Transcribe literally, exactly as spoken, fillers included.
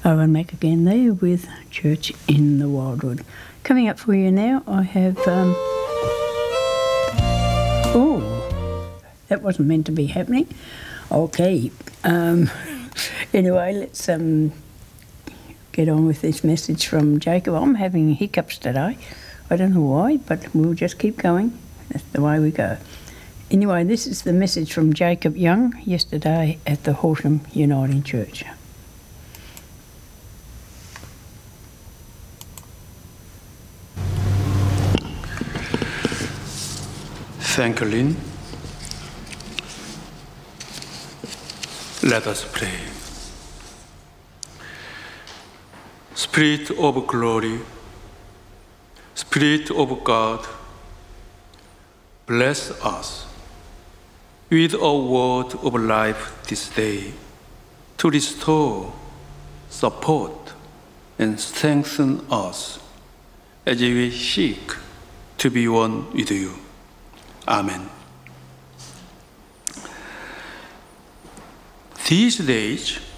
Owen Mack again there with Church in the Wildwood. Coming up for you now, I have... Um, oh, that wasn't meant to be happening. Okay. Um, anyway, let's um, get on with this message from Jacob. I'm having hiccups today. I don't know why, but we'll just keep going. That's the way we go. Anyway, this is the message from Jacob Young yesterday at the Horsham Uniting Church. Thank you, Lynn. Let us pray. Spirit of glory, Spirit of God, bless us with a word of life this day to restore, support, and strengthen us as we seek to be one with you. Amen. These days,